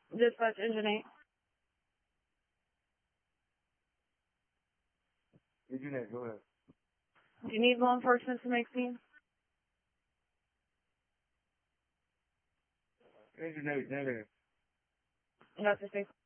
Dispatch Engine 8. Engine 8, go ahead. Do you need law enforcement to make scene? Engine 8, negative. That's the